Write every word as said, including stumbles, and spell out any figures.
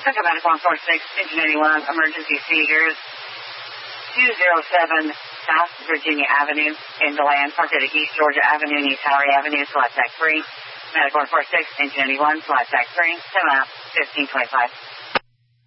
Central Medical one four six, Engine eighty-one, emergency seekers, two oh seven South Virginia Avenue in DeLand, parked at East Georgia Avenue and East Howard Avenue, Select Tax three. Medical one four six, Engine eighty-one, Select Tax three, ten out, fifteen twenty-five.